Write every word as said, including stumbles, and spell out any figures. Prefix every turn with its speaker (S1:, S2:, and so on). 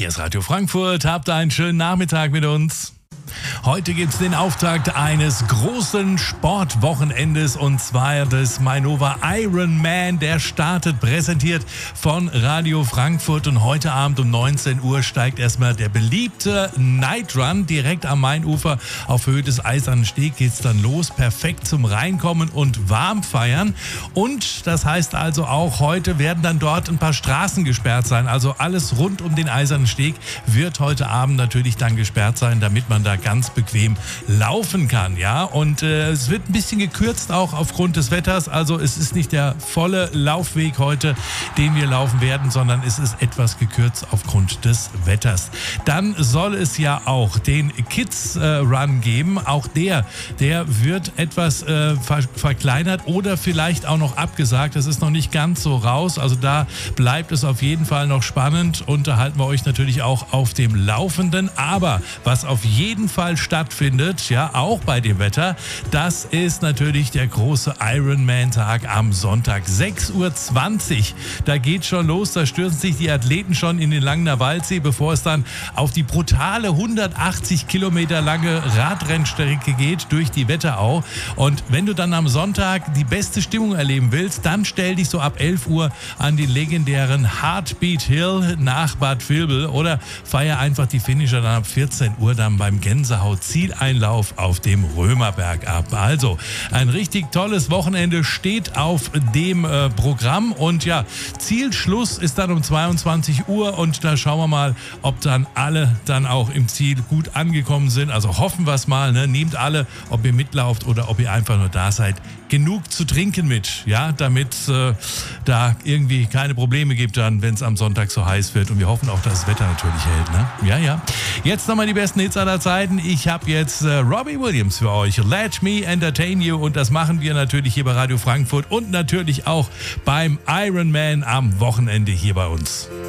S1: Hier ist Radio Frankfurt. Habt einen schönen Nachmittag mit uns. Heute gibt es den Auftakt eines großen Sportwochenendes und zwar des Mainova Ironman. Der startet, präsentiert von Radio Frankfurt, und heute Abend um neunzehn Uhr steigt erstmal der beliebte Night Run direkt am Mainufer. Auf Höhe des Eisernen Steg geht's dann los. Perfekt zum Reinkommen und warm feiern. Und das heißt also auch, heute werden dann dort ein paar Straßen gesperrt sein. Also alles rund um den Eisernen Steg wird heute Abend natürlich dann gesperrt sein, damit man da ganz bequem laufen kann, ja, und äh, es wird ein bisschen gekürzt auch aufgrund des Wetters, also es ist nicht der volle Laufweg heute, den wir laufen werden, sondern es ist etwas gekürzt aufgrund des Wetters. Dann soll es ja auch den Kids äh, Run geben, auch der, der wird etwas äh, ver- verkleinert oder vielleicht auch noch abgesagt, das ist noch nicht ganz so raus, also da bleibt es auf jeden Fall noch spannend und da halten wir euch natürlich auch auf dem Laufenden, aber was auf jeden Fall stattfindet, ja, auch bei dem Wetter, das ist natürlich der große Ironman-Tag am Sonntag. sechs Uhr zwanzig, da geht schon los, da stürzen sich die Athleten schon in den Langener Waldsee, bevor es dann auf die brutale hundertachtzig Kilometer lange Radrennstrecke geht durch die Wetterau. Und wenn du dann am Sonntag die beste Stimmung erleben willst, dann stell dich so ab elf Uhr an den legendären Heartbeat Hill nach Bad Vilbel oder feier einfach die Finisher dann ab vierzehn Uhr dann beim Gänsehaut-Zieleinlauf auf dem Römerberg ab. Also ein richtig tolles Wochenende steht auf dem äh, Programm und ja, Zielschluss ist dann um zweiundzwanzig Uhr und da schauen wir mal, ob dann alle dann auch im Ziel gut angekommen sind. Also hoffen wir es mal, ne? Nehmt alle, ob ihr mitlauft oder ob ihr einfach nur da seid, genug zu trinken mit, ja, damit äh, da irgendwie keine Probleme gibt dann, wenn es am Sonntag so heiß wird, und wir hoffen auch, dass das Wetter natürlich hält, ne? Ja, ja. Jetzt nochmal die besten Hits aller Zeiten. Ich habe jetzt äh, Robbie Williams für euch. Let me entertain you, und das machen wir natürlich hier bei Radio Frankfurt und natürlich auch beim Ironman am Wochenende hier bei uns.